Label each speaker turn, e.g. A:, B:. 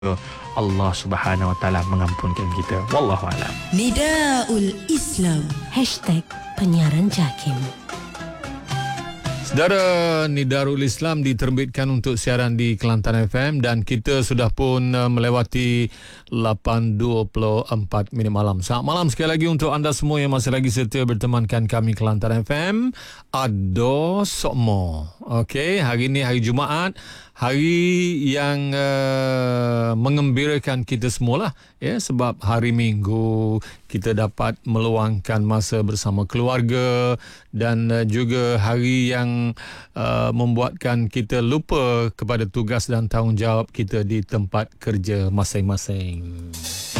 A: Allah Subhanahu Wa Taala mengampunkan kita. Wallahu a'lam.
B: Nidaul Islam #penyiaran JAKIM.
C: Saudara, Nidarul Islam diterbitkan untuk siaran di Kelantan FM dan kita sudah pun melewati 8.24 minit malam. Selamat malam sekali lagi untuk anda semua yang masih lagi setia bertemankan kami Kelantan FM. Ado Sokmo. Okey, hari ini hari Jumaat, hari yang mengembirakan kita semualah, ya, sebab hari Minggu kita dapat meluangkan masa bersama keluarga dan juga hari yang membuatkan kita lupa kepada tugas dan tanggungjawab kita di tempat kerja masing-masing.